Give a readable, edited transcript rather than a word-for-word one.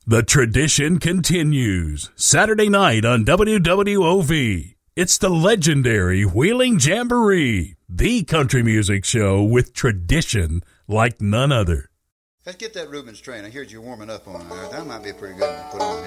The tradition continues. Saturday night on WWOV. It's the legendary Wheeling Jamboree, the country music show with tradition like none other. Let's get that Rubens train. I heard you warming up on it. That might be a pretty good one to put on.